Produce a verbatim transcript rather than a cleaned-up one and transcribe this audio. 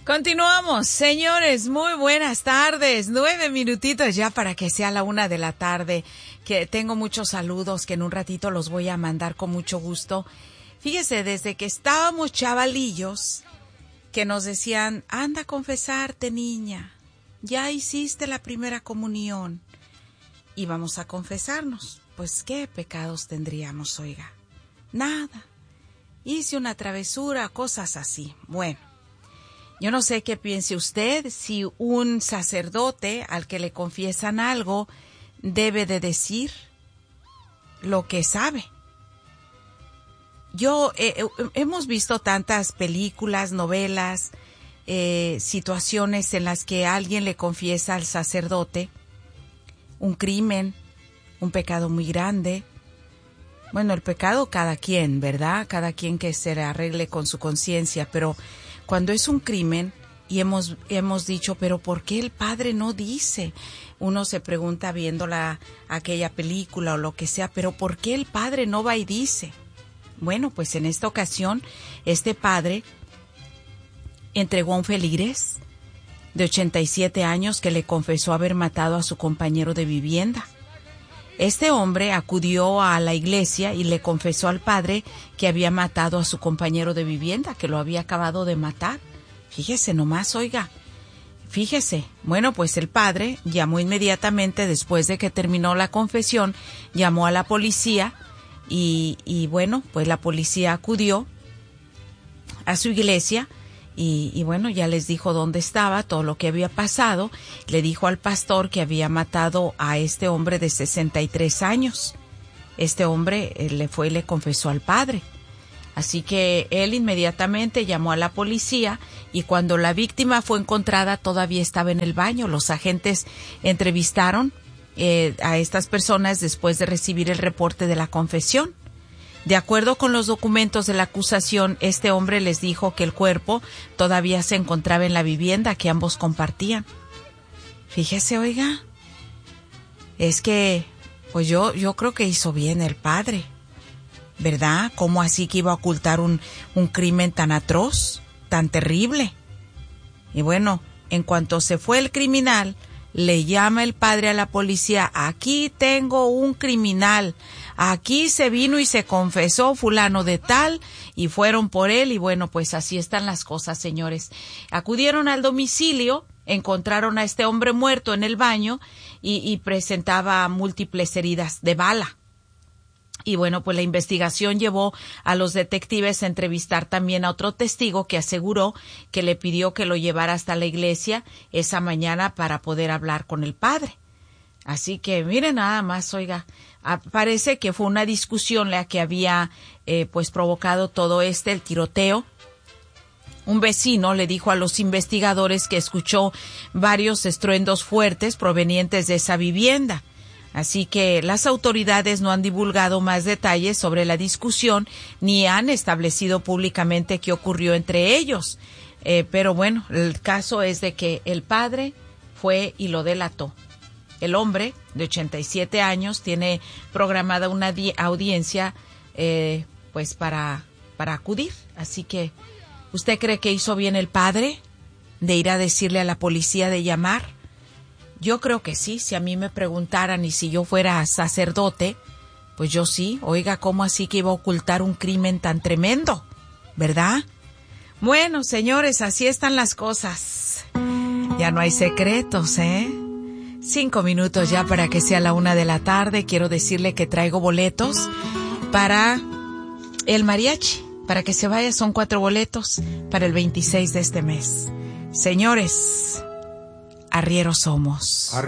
Continuamos, señores, muy buenas tardes, nueve minutitos ya para que sea la una de la tarde, que tengo muchos saludos que en un ratito los voy a mandar con mucho gusto. Fíjese, desde que estábamos chavalillos, que nos decían, anda a confesarte, niña, ya hiciste la primera comunión, y vamos a confesarnos. Pues, ¿qué pecados tendríamos, oiga? Nada, hice una travesura, cosas así, bueno. Yo no sé qué piense usted, si un sacerdote al que le confiesan algo debe de decir lo que sabe. Yo, eh, hemos visto tantas películas, novelas, eh, situaciones en las que alguien le confiesa al sacerdote un crimen, un pecado muy grande. Bueno, el pecado cada quien, ¿verdad? Cada quien que se arregle con su conciencia, pero cuando es un crimen y hemos hemos dicho, pero ¿por qué el padre no dice? Uno se pregunta viendo la, aquella película o lo que sea, pero ¿por qué el padre no va y dice? Bueno, pues en esta ocasión, este padre entregó a un feligres de ochenta y siete años que le confesó haber matado a su compañero de vivienda. Este hombre acudió a la iglesia y le confesó al padre que había matado a su compañero de vivienda, que lo había acabado de matar. Fíjese nomás, oiga, fíjese. Bueno, pues el padre llamó inmediatamente después de que terminó la confesión, llamó a la policía y, y bueno, pues la policía acudió a su iglesia. Y, y bueno, ya les dijo dónde estaba, todo lo que había pasado. Le dijo al pastor que había matado a este hombre de sesenta y tres años. Este hombre eh, le fue y le confesó al padre. Así que él inmediatamente llamó a la policía y cuando la víctima fue encontrada todavía estaba en el baño. Los agentes entrevistaron eh, a estas personas después de recibir el reporte de la confesión. De acuerdo con los documentos de la acusación, este hombre les dijo que el cuerpo todavía se encontraba en la vivienda que ambos compartían. Fíjese, oiga, es que, pues yo, yo creo que hizo bien el padre, ¿verdad? ¿Cómo así que iba a ocultar un, un crimen tan atroz, tan terrible? Y bueno, en cuanto se fue el criminal, le llama el padre a la policía, aquí tengo un criminal. Aquí se vino y se confesó fulano de tal y fueron por él y bueno, pues así están las cosas, señores. Acudieron al domicilio, encontraron a este hombre muerto en el baño y, y presentaba múltiples heridas de bala. Y bueno, pues la investigación llevó a los detectives a entrevistar también a otro testigo que aseguró que le pidió que lo llevara hasta la iglesia esa mañana para poder hablar con el padre. Así que miren nada más, oiga, parece que fue una discusión la que había eh, pues provocado todo este, el tiroteo. Un vecino le dijo a los investigadores que escuchó varios estruendos fuertes provenientes de esa vivienda. Así que las autoridades no han divulgado más detalles sobre la discusión ni han establecido públicamente qué ocurrió entre ellos. Eh, pero bueno, el caso es de que el padre fue y lo delató. El hombre de ochenta y siete años tiene programada una di- audiencia eh, pues para, para acudir. Así que, ¿usted cree que hizo bien el padre de ir a decirle a la policía de llamar? Yo creo que sí. Si a mí me preguntaran y si yo fuera sacerdote, pues yo sí. Oiga, ¿cómo así que iba a ocultar un crimen tan tremendo? ¿Verdad? Bueno, señores, así están las cosas. Ya no hay secretos, ¿eh? Cinco minutos ya para que sea la una de la tarde. Quiero decirle que traigo boletos para el mariachi. Para que se vaya, son cuatro boletos para el veintiséis de este mes. Señores, arrieros somos.